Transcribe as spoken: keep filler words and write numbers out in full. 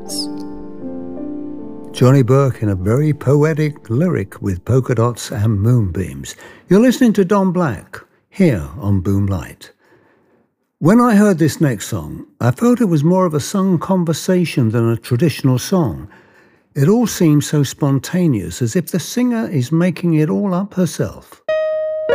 dots. Johnny Burke in a very poetic lyric with polka dots and moonbeams. You're listening to Don Black here on Boomlight. When I heard this next song, I felt it was more of a sung conversation than a traditional song. It all seems so spontaneous, as if the singer is making it all up herself.